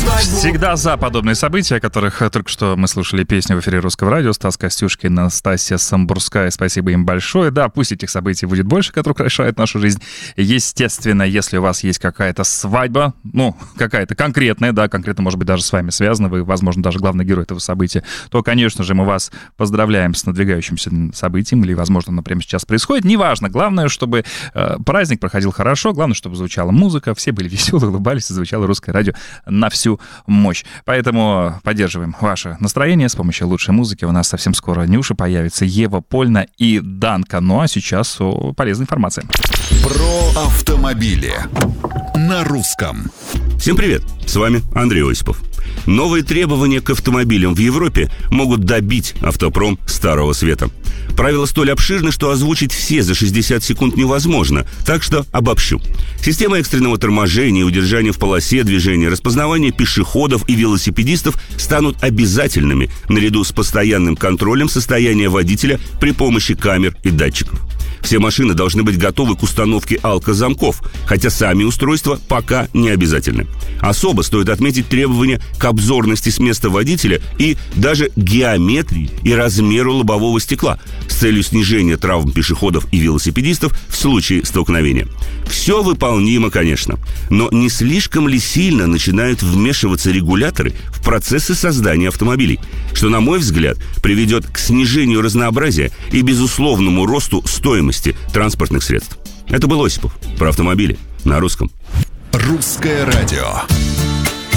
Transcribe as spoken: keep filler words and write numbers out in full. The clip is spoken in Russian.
Всегда за подобные события, о которых только что мы слушали песню в эфире Русского радио. Стас Костюшкин, Настасья Самбурская. Спасибо им большое. Да, пусть этих событий будет больше, которые украшают нашу жизнь. Естественно, если у вас есть какая-то свадьба, ну, какая-то конкретная, да, конкретно, может быть, даже с вами связана, вы, возможно, даже главный герой этого события, то, конечно же, мы вас поздравляем с надвигающимся событием, или, возможно, оно прямо сейчас происходит. Неважно. Главное, чтобы э, праздник проходил хорошо, главное, чтобы звучала музыка, все были веселые, улыбались, и звучало Русское радио на всю мощь. Поэтому поддерживаем ваше настроение с помощью лучшей музыки. У нас совсем скоро Нюша появится, Ева Польна и Данка. Ну а сейчас о полезной информации. Про автомобили на русском. Всем привет, с вами Андрей Осипов. Новые требования к автомобилям в Европе могут добить автопром Старого Света. Правила столь обширны, что озвучить все за шестьдесят секунд невозможно, так что обобщу. Система экстренного торможения и удержания в полосе движения, распознавание пешеходов и велосипедистов станут обязательными, наряду с постоянным контролем состояния водителя при помощи камер и датчиков. Все машины должны быть готовы к установке алкозамков, хотя сами устройства пока не обязательны. Особо стоит отметить требования к обзорности с места водителя и даже геометрии и размеру лобового стекла с целью снижения травм пешеходов и велосипедистов в случае столкновения. Все выполнимо, конечно, но не слишком ли сильно начинают вмешиваться регуляторы в процессы создания автомобилей, что, на мой взгляд, приведет к снижению разнообразия и безусловному росту стоимости транспортных средств. Это был Осипов про автомобили на русском. Русское радио.